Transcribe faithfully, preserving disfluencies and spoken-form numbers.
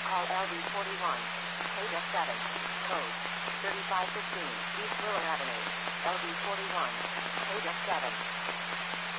call L V forty-one. Code F seven. Code thirty-five fifteen. East Willow Avenue. L V forty-one. Code F seven.